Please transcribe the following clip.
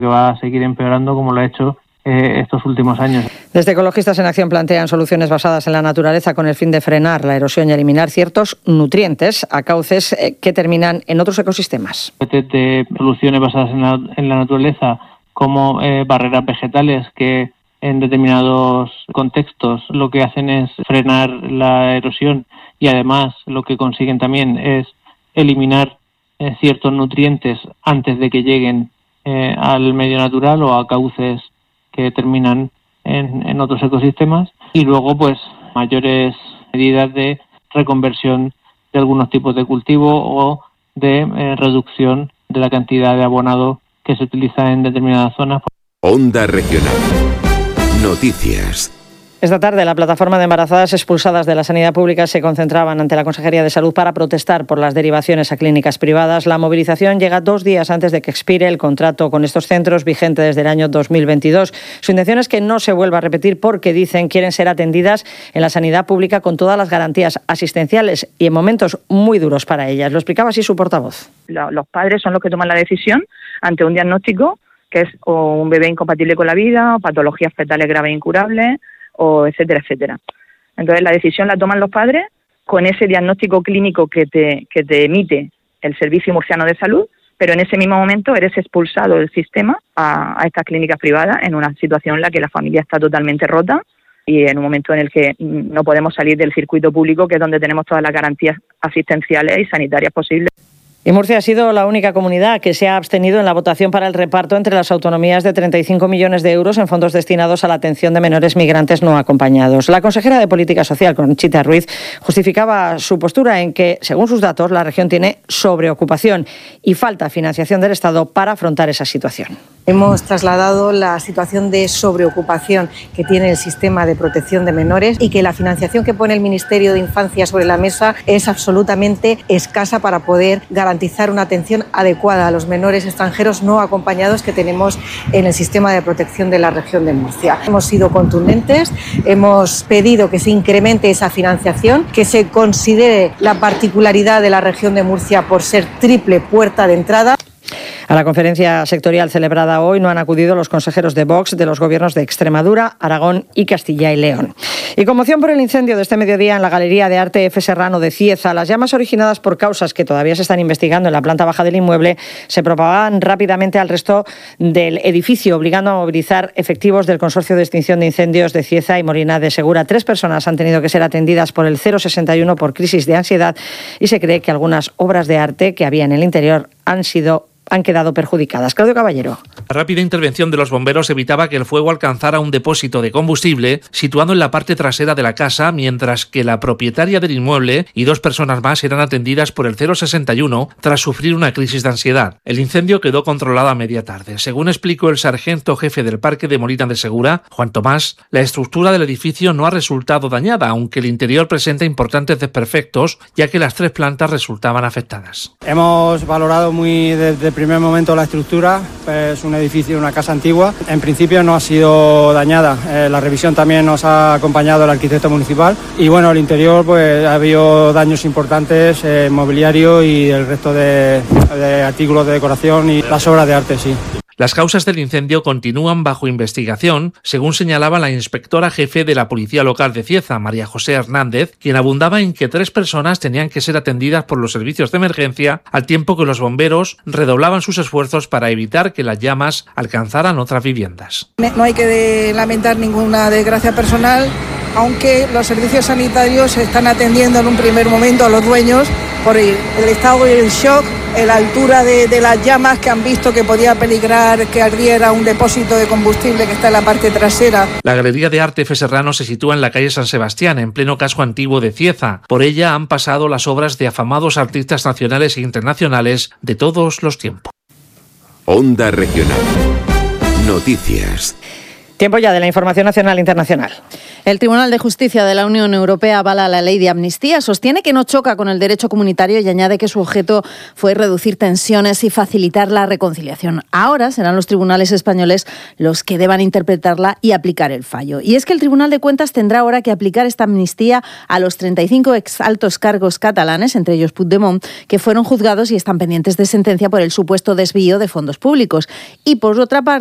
que va a seguir empeorando como lo ha hecho estos últimos años. Desde Ecologistas en Acción plantean soluciones basadas en la naturaleza con el fin de frenar la erosión y eliminar ciertos nutrientes a cauces que terminan en otros ecosistemas. De soluciones basadas en la naturaleza como barreras vegetales que en determinados contextos lo que hacen es frenar la erosión y además lo que consiguen también es eliminar ciertos nutrientes antes de que lleguen al medio natural o a cauces que terminan en otros ecosistemas, y luego pues mayores medidas de reconversión de algunos tipos de cultivo o de reducción de la cantidad de abonado que se utiliza en determinadas zonas. Onda Regional. Noticias. Esta tarde, la plataforma de embarazadas expulsadas de la sanidad pública se concentraban ante la Consejería de Salud para protestar por las derivaciones a clínicas privadas. La movilización llega 2 días antes de que expire el contrato con estos centros, vigente desde el año 2022. Su intención es que no se vuelva a repetir porque, dicen, quieren ser atendidas en la sanidad pública con todas las garantías asistenciales y en momentos muy duros para ellas. Lo explicaba así su portavoz. Los padres son los que toman la decisión ante un diagnóstico que es o un bebé incompatible con la vida, o patologías fetales graves e incurables, o etcétera, etcétera. Entonces la decisión la toman los padres con ese diagnóstico clínico que te emite el Servicio Murciano de Salud, pero en ese mismo momento eres expulsado del sistema a estas clínicas privadas en una situación en la que la familia está totalmente rota y en un momento en el que no podemos salir del circuito público, que es donde tenemos todas las garantías asistenciales y sanitarias posibles. Y Murcia ha sido la única comunidad que se ha abstenido en la votación para el reparto entre las autonomías de 35 millones de euros en fondos destinados a la atención de menores migrantes no acompañados. La consejera de Política Social, Conchita Ruiz, justificaba su postura en que, según sus datos, la región tiene sobreocupación y falta financiación del Estado para afrontar esa situación. Hemos trasladado la situación de sobreocupación que tiene el sistema de protección de menores y que la financiación que pone el Ministerio de Infancia sobre la mesa es absolutamente escasa para poder garantizar una atención adecuada a los menores extranjeros no acompañados que tenemos en el sistema de protección de la región de Murcia. Hemos sido contundentes, hemos pedido que se incremente esa financiación, que se considere la particularidad de la región de Murcia por ser triple puerta de entrada. A la conferencia sectorial celebrada hoy no han acudido los consejeros de Vox de los gobiernos de Extremadura, Aragón y Castilla y León. Y conmoción por el incendio de este mediodía en la Galería de Arte F. Serrano de Cieza. Las llamas, originadas por causas que todavía se están investigando en la planta baja del inmueble, se propagaban rápidamente al resto del edificio, obligando a movilizar efectivos del Consorcio de Extinción de Incendios de Cieza y Molina de Segura. 3 personas han tenido que ser atendidas por el 061 por crisis de ansiedad y se cree que algunas obras de arte que había en el interior han quedado perjudicadas. Claudio Caballero. La rápida intervención de los bomberos evitaba que el fuego alcanzara un depósito de combustible situado en la parte trasera de la casa, mientras que la propietaria del inmueble y 2 personas más eran atendidas por el 061 tras sufrir una crisis de ansiedad. El incendio quedó controlado a media tarde. Según explicó el sargento jefe del Parque de Molina de Segura, Juan Tomás, la estructura del edificio no ha resultado dañada, aunque el interior presenta importantes desperfectos, ya que las 3 plantas resultaban afectadas. Hemos valorado muy desde primer momento la estructura, es un edificio, una casa antigua. En principio no ha sido dañada. La revisión también nos ha acompañado el arquitecto municipal y bueno, el interior pues ha habido daños importantes, mobiliario y el resto de artículos de decoración y las obras de arte, sí. Las causas del incendio continúan bajo investigación, según señalaba la inspectora jefe de la Policía Local de Cieza, María José Hernández, quien abundaba en que 3 personas tenían que ser atendidas por los servicios de emergencia, al tiempo que los bomberos redoblaban sus esfuerzos para evitar que las llamas alcanzaran otras viviendas. No hay que lamentar ninguna desgracia personal, aunque los servicios sanitarios están atendiendo en un primer momento a los dueños por el estado del shock, la altura de las llamas, que han visto que podía peligrar que ardiera un depósito de combustible que está en la parte trasera. La Galería de Arte F. Serrano se sitúa en la calle San Sebastián, en pleno casco antiguo de Cieza. Por ella han pasado las obras de afamados artistas nacionales e internacionales de todos los tiempos. Onda Regional. Noticias. Tiempo ya de la información nacional e internacional. El Tribunal de Justicia de la Unión Europea avala la ley de amnistía, sostiene que no choca con el derecho comunitario y añade que su objeto fue reducir tensiones y facilitar la reconciliación. Ahora serán los tribunales españoles los que deban interpretarla y aplicar el fallo. Y es que el Tribunal de Cuentas tendrá ahora que aplicar esta amnistía a los 35 exaltos cargos catalanes, entre ellos Puigdemont, que fueron juzgados y están pendientes de sentencia por el supuesto desvío de fondos públicos. Y por otra parte,